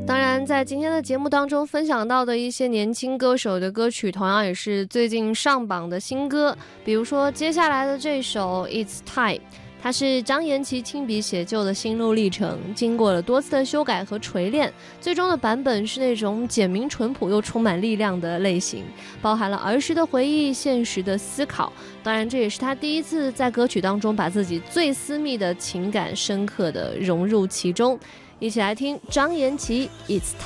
当然在今天的节目当中分享到的一些年轻歌手的歌曲同样也是最近上榜的新歌，比如说接下来的这首 It's Time， 它是张颜齐亲笔写就的心路历程，经过了多次的修改和锤炼，最终的版本是那种简明淳朴又充满力量的类型，包含了儿时的回忆、现实的思考，当然这也是他第一次在歌曲当中把自己最私密的情感深刻的融入其中。一起来听张颜齐 It's